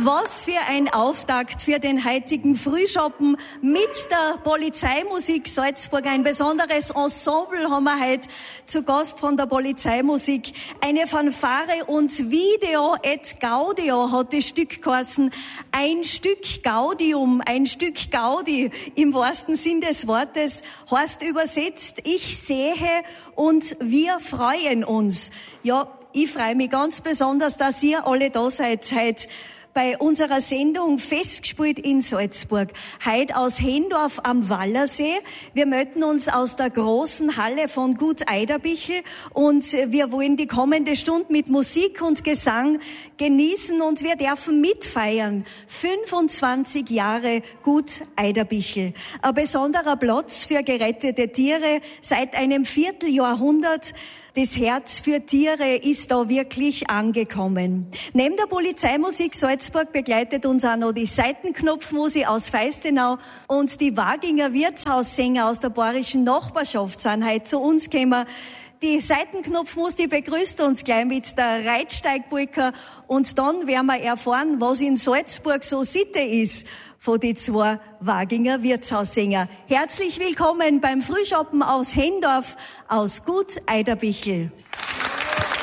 Was für ein Auftakt für den heutigen Frühschoppen mit der Polizeimusik Salzburg. Ein besonderes Ensemble haben wir heute zu Gast von der Polizeimusik. Eine Fanfare und Video et Gaudio hat das Stück geheißen. Ein Stück Gaudium, ein Stück Gaudi im wahrsten Sinn des Wortes, heißt übersetzt, ich sehe und wir freuen uns. Ja, ich freue mich ganz besonders, dass ihr alle da seid heute bei unserer Sendung Festgespielt in Salzburg. Heute aus Hendorf am Wallersee. Wir melden uns aus der großen Halle von Gut Eiderbichl und wir wollen die kommende Stunde mit Musik und Gesang genießen und wir dürfen mitfeiern. 25 Jahre Gut Eiderbichl. Ein besonderer Platz für gerettete Tiere seit einem Vierteljahrhundert. Das Herz für Tiere ist da wirklich angekommen. Neben der Polizeimusik Salzburg begleitet uns auch noch die Seitenknopfmusik aus Feistenau und die Waginger Wirtshaussänger aus der bayerischen Nachbarschaft sind heute zu uns gekommen. Die Seitenknopfmusik, die begrüßt uns gleich mit der Reitsteigpolka und dann werden wir erfahren, was in Salzburg so Sitte ist von die zwei Waginger Wirtshaussänger. Herzlich willkommen beim Frühschoppen aus Hendorf, aus Gut Eiderbichl.